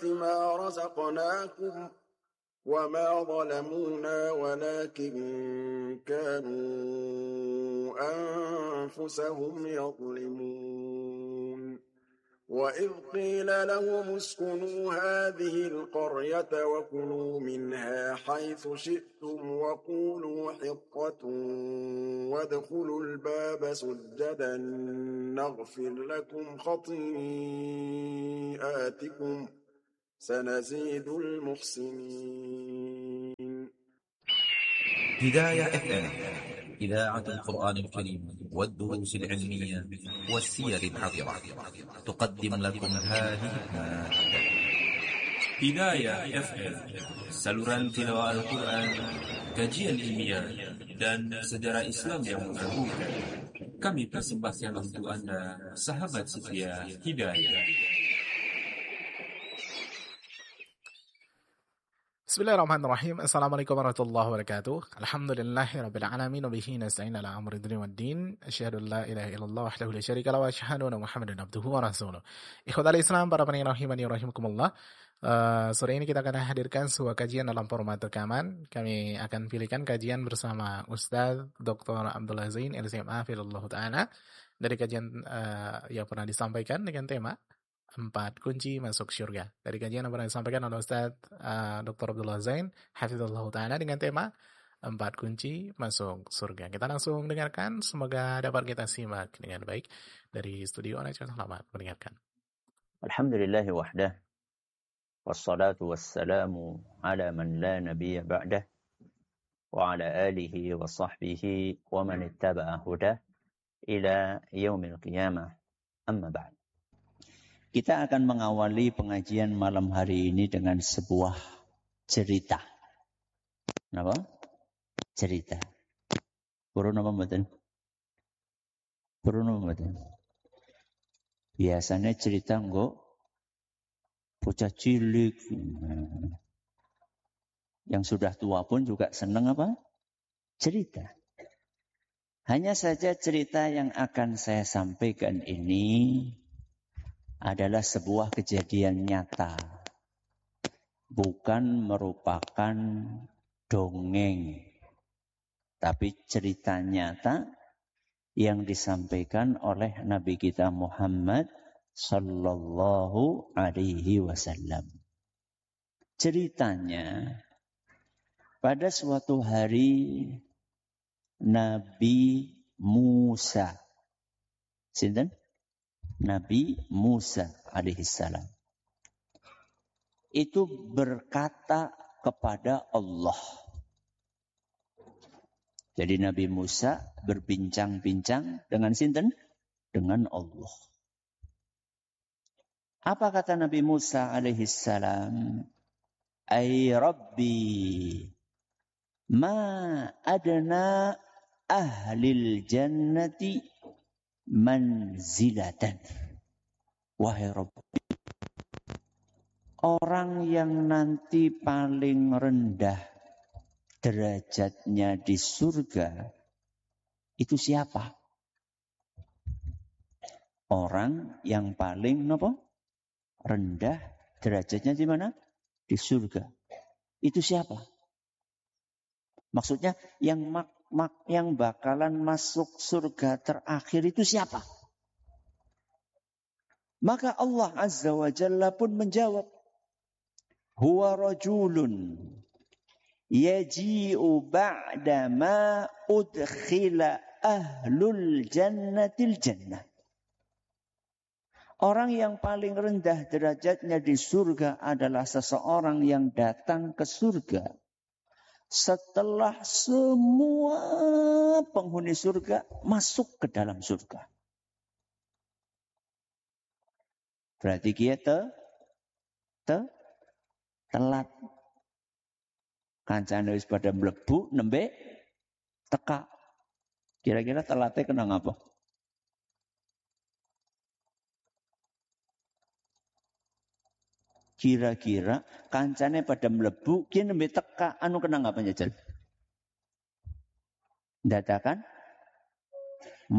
ما رزقناكم وما ظلمونا ولكن كانوا أنفسهم يظلمون وإذ قيل لهم اسكنوا هذه القرية وكلوا منها حيث شئتم وقولوا حطة وادخلوا الباب سجدا نغفر لكم خطيئاتكم سنزيد المحسنين. هداية FM إذاعة القرآن الكريم والدروس العلمية والسير الحاضرة تقدم لكم هذه Hidayah FM, saluran tilawah Al-Quran, kajian ilmiah, dan sejarah Islam yang menggabungkan. Kami persembahkan untuk Anda, sahabat setia Hidayah. Bismillahirrahmanirrahim. Assalamualaikum warahmatullahi wabarakatuh. Alhamdulillahirabbil alamin wa bihi nasta'in ala amri dunya waddin. Asyhadu an la ilaha illallah wahdahu la syarika lahu wa asyhadu anna Muhammadan abduhu wa rasuluh. Ikhwatal Islam, para pendengar rahimani rahimakumullah. Sore ini kita akan hadirkan sebuah kajian dalam format rekaman. Kami akan pilihkan kajian bersama Ustaz Dr. Abdullah Zain LCMA Filullah Ta'ala dari kajian yang pernah disampaikan dengan tema 4 kunci masuk syurga. Dari kajian yang pernah disampaikan oleh Ustaz Dr. Abdullah Zain Hafizullah Ta'ala dengan tema 4 kunci masuk surga. Kita langsung dengarkan, semoga dapat kita simak dengan baik dari studio Onai. Selamat mendengarkan. Alhamdulillahi wahdah, wassalatu wassalamu ala man la nabiyya ba'dah, wa ala alihi wa sahbihi wa man ittaba'a hudah ila yaumil qiyamah, amma ba'd. Kita akan mengawali pengajian malam hari ini dengan sebuah cerita. Apa? Cerita. Burun apa mboten? Burun apa mboten? Biasanya cerita engko bocah cilik. Yang sudah tua pun juga senang apa? Cerita. Hanya saja cerita yang akan saya sampaikan ini adalah sebuah kejadian nyata, bukan merupakan dongeng, tapi cerita nyata yang disampaikan oleh Nabi kita Muhammad sallallahu alaihi wasallam. Ceritanya, pada suatu hari Nabi Musa, sinten? Nabi Musa alaihissalam itu berkata kepada Allah. Jadi Nabi Musa berbincang-bincang dengan sinten? Dengan Allah. Apa kata Nabi Musa alaihissalam? Ay Rabbi, ma adna ahlil jannati manzilatan. Wahai Rabbi, orang yang nanti paling rendah derajatnya di surga itu siapa? Orang yang paling rendah derajatnya di mana? Di surga. Itu siapa? Maksudnya yang bakalan masuk surga terakhir itu siapa? Maka Allah Azza wa Jalla pun menjawab, huwa rajulun yaji'u ba'da ma udkhila ahlul jannatil jannah. Orang yang paling rendah derajatnya di surga adalah seseorang yang datang ke surga setelah semua penghuni surga masuk ke dalam surga. Berarti kita telat. Kancane wis pada mlebu nembe teka. Kira-kira telatnya kena ngapa? Kira-kira kancane pada mlebu ki nembe teka anu kena ngapa njajal? Dadakan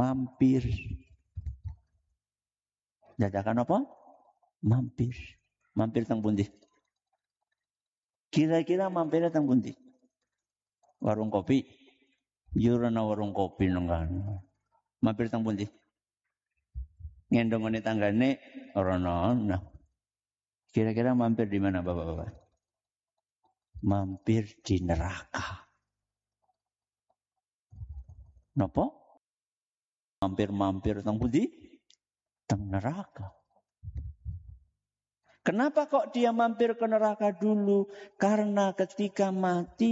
mampir. Dadakan apa? Mampir. Mampir teng pundi? Kira-kira mampir teng pundi? Warung kopi. Yurana warung kopi nengkan. Mampir teng pundi? Ngendongane tanggane ora ana. Kira-kira mampir di mana Bapak-bapak? Mampir di neraka. Napa? Mampir-mampir teng pundi? Teng neraka. Kenapa kok dia mampir ke neraka dulu? Karena ketika mati